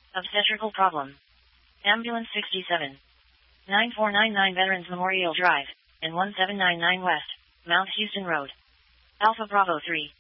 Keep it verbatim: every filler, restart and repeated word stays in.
Obstetrical problem. Ambulance sixty-seven. nine four nine nine Veterans Memorial Drive, and one seven nine nine West, Mount Houston Road. Alpha Bravo three.